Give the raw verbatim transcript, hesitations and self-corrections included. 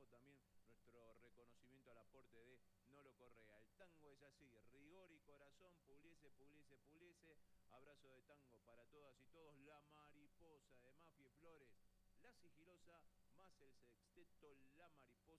también nuestro reconocimiento al aporte de Nolo Correa. El tango es así, rigor y corazón, Pugliese, Pugliese, Pugliese. Abrazo de tango para todas y todos. La mariposa de Mafia y Flores, La Sigilosa, más el sexteto La Mariposa.